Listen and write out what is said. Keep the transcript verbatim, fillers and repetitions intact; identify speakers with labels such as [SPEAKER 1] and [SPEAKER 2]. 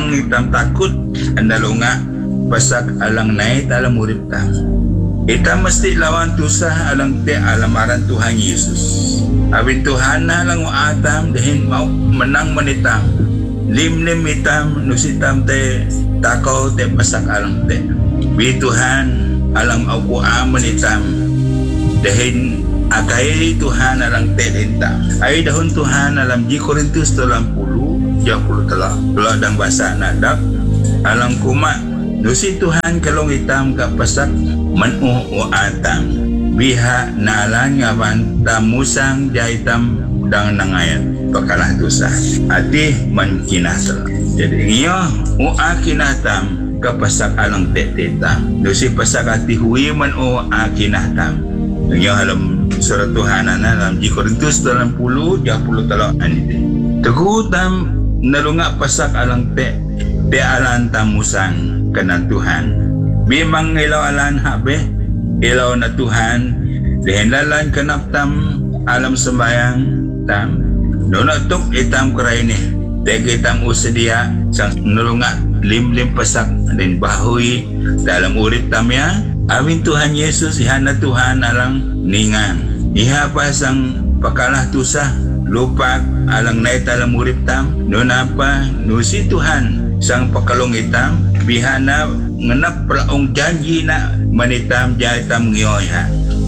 [SPEAKER 1] bimang itam takut andalunga pasak alang naik alam urip tam. Itam mesti lawan tusah alang te alamaran Tuhan Yesus. Abin Tuhan na lang atam dahin mau menang manitam. Lim-lim itam nusitam te takaw te pasak alang te. Bi Tuhan alang aku aman itam dahin akay Tuhan alang te dinta. Ay dahon Tuhan alam di Korintus dalam puluh jauh puluh telah telah dang bahasa nadak alang kuma nusi Tuhan kalong itam kapasak manu o atam biha nalan ngaban tamusang jaitam dang nangayat pakalah dosa ati man kinasal. Jadi iyo o akinatam kapasak alang tetetam nusi pasak ati hui man o akinatam iyo alam surat Tuhan na dalam di Korintus dalam puluh jauh puluh telah anite tegutam nalunga pasak alang te te alan tamusan kana Tuhan bimang ilaw alan habe ilaw na Tuhan dihenlalan kanap tam alam sembayang tam donatok itam karaini tege tam usedia sang nalunga lim-lim pasak din bahoy dalam urip tam ya amin Tuhan Yesus ihana Tuhan alang ningan iha pasang pakalah tusah lupa alang naik dalam urip tam nun apa nusi Tuhan sang pakalong itam bihana ngenap pelaong janji na manitam jaitam ngiyoy ha